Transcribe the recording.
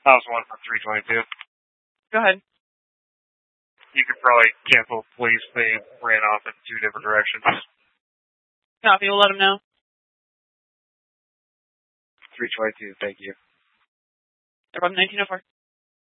I was one for 322. Go ahead. You could probably cancel police. They ran off in 2 different directions. Copy. We'll let them know. 322, thank you. They're from 1904.